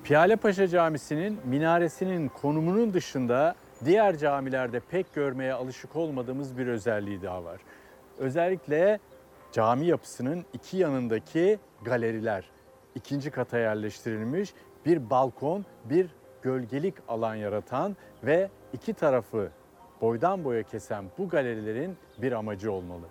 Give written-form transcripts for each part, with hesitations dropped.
Piyalepaşa Camisi'nin minaresinin konumunun dışında diğer camilerde pek görmeye alışık olmadığımız bir özelliği daha var. Özellikle cami yapısının iki yanındaki galeriler ikinci kata yerleştirilmiş bir balkon, bir gölgelik alan yaratan ve iki tarafı boydan boya kesen bu galerilerin bir amacı olmalı.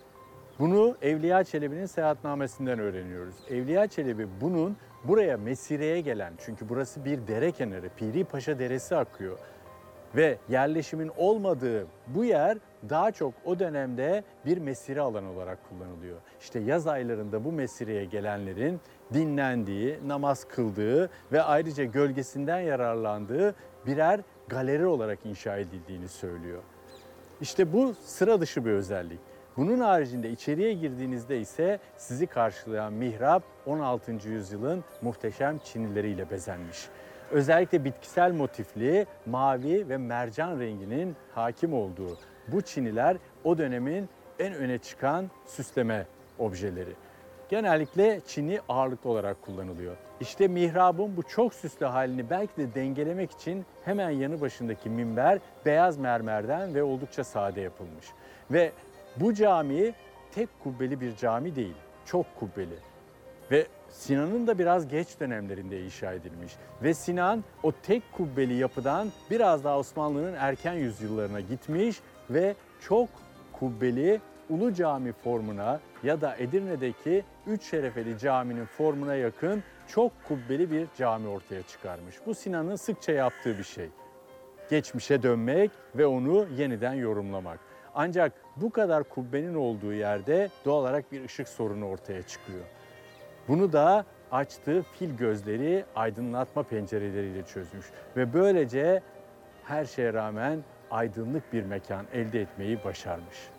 Bunu Evliya Çelebi'nin seyahatnamesinden öğreniyoruz. Evliya Çelebi bunun buraya mesireye gelen, çünkü burası bir dere kenarı, Piri Paşa Deresi akıyor ve yerleşimin olmadığı bu yer daha çok o dönemde bir mesire alanı olarak kullanılıyor. İşte yaz aylarında bu mesireye gelenlerin dinlendiği, namaz kıldığı ve ayrıca gölgesinden yararlandığı birer galeri olarak inşa edildiğini söylüyor. İşte bu sıra dışı bir özellik. Bunun haricinde içeriye girdiğinizde ise sizi karşılayan mihrap 16. yüzyılın muhteşem çinileriyle bezenmiş. Özellikle bitkisel motifli mavi ve mercan renginin hakim olduğu bu çiniler o dönemin en öne çıkan süsleme objeleri. Genellikle çini ağırlıklı olarak kullanılıyor. İşte mihrabın bu çok süslü halini belki de dengelemek için hemen yanı başındaki minber beyaz mermerden ve oldukça sade yapılmış. Ve bu cami tek kubbeli bir cami değil, çok kubbeli. Ve Sinan'ın da biraz geç dönemlerinde inşa edilmiş. Ve Sinan o tek kubbeli yapıdan biraz daha Osmanlı'nın erken yüzyıllarına gitmiş ve çok kubbeli Ulu Cami formuna ya da Edirne'deki Üç Şerefeli Cami'nin formuna yakın çok kubbeli bir cami ortaya çıkarmış. Bu Sinan'ın sıkça yaptığı bir şey. Geçmişe dönmek ve onu yeniden yorumlamak. Ancak bu kadar kubbenin olduğu yerde doğal olarak bir ışık sorunu ortaya çıkıyor. Bunu da açtığı fil gözleri aydınlatma pencereleriyle çözmüş ve böylece her şeye rağmen aydınlık bir mekan elde etmeyi başarmış.